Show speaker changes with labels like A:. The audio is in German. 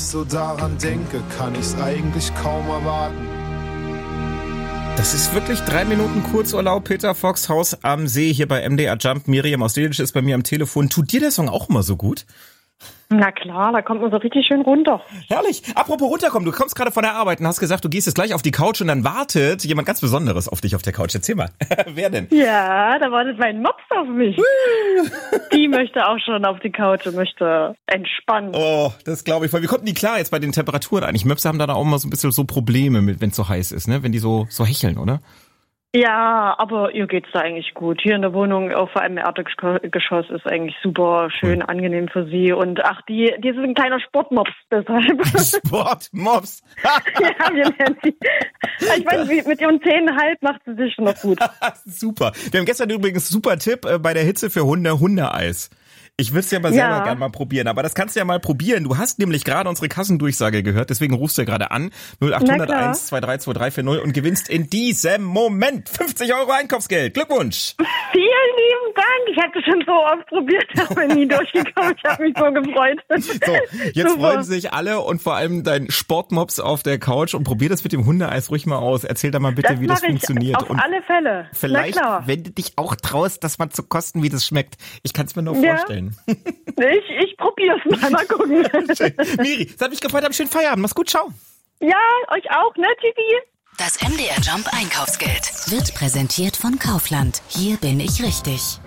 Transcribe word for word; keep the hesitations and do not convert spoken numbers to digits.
A: so daran denke, kann ich's eigentlich kaum erwarten.
B: Das ist wirklich drei Minuten Kurzurlaub. Peter Fox, Haus am See hier bei M D R Jump. Miriam aus Delitzsch ist bei mir am Telefon. Tut dir der Song auch immer so gut?
C: Na klar, da kommt man so richtig schön runter.
B: Herrlich. Apropos runterkommen, du kommst gerade von der Arbeit und hast gesagt, du gehst jetzt gleich auf die Couch und dann wartet jemand ganz Besonderes auf dich auf der Couch. Erzähl mal. Wer denn?
C: Ja, da wartet mein Mops auf mich. Die möchte auch schon auf die Couch und möchte entspannen.
B: Oh, das glaube ich voll. Wie kommt denn die klar jetzt bei den Temperaturen eigentlich? Möpse haben da auch immer so ein bisschen so Probleme mit, wenn es so heiß ist, ne? Wenn die so so hecheln, oder?
C: Ja, aber ihr geht's da eigentlich gut. Hier in der Wohnung, auch vor allem im Erdgeschoss, ist eigentlich super schön, cool. Angenehm für sie. Und ach, die, die ist ein kleiner Sportmops, deshalb.
B: Sportmops?
C: Ja, wir nennen sie. Ich meine, mit ihren Zähnen halb macht sie sich noch gut.
B: Super. Wir haben gestern übrigens super Tipp äh, bei der Hitze für Hunde, Hundeeis. Ich würde es ja mal selber ja. gerne mal probieren, aber das kannst du ja mal probieren. Du hast nämlich gerade unsere Kassendurchsage gehört, deswegen rufst du ja gerade an null acht null null eins zwei drei zwei drei vier null und gewinnst in diesem Moment fünfzig Euro Einkaufsgeld. Glückwunsch!
C: Vielen lieben Dank. Ich hatte schon so oft probiert, aber nie durchgekommen. Ich habe mich so gefreut.
B: So, jetzt Super. Freuen sich alle und vor allem dein Sportmops auf der Couch und probier das mit dem Hundeeis ruhig mal aus. Erzähl da mal bitte,
C: das
B: wie das
C: ich
B: funktioniert.
C: Auf
B: und
C: alle Fälle.
B: Vielleicht, wenn du dich auch traust, das mal zu kosten, wie das schmeckt. Ich kann es mir nur
C: ja.
B: vorstellen.
C: Ich, ich probier's mal, mal gucken.
B: Miri, es hat mich gefreut, hab einen schönen Feierabend. Mach's gut, ciao.
C: Ja, euch auch, ne, Tschüssi.
D: Das M D R Jump Einkaufsgeld wird präsentiert von Kaufland. Hier bin ich richtig.